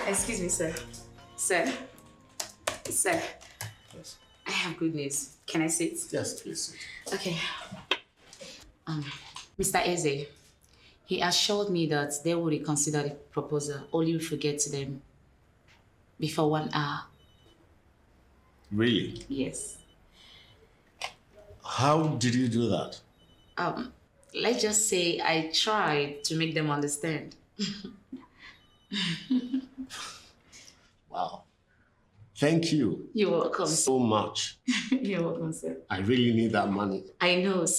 Excuse me, sir. Sir. Sir. Yes. I have good news. Can I sit? Yes, please. Okay. Mr. Eze, he assured me that they will reconsider the proposal only if we get to them before 1 hour. Really? Yes. How did you do that? Let's just say I tried to make them understand. Wow. Thank you You're welcome. so much. You're welcome, sir. I really need that money. I know.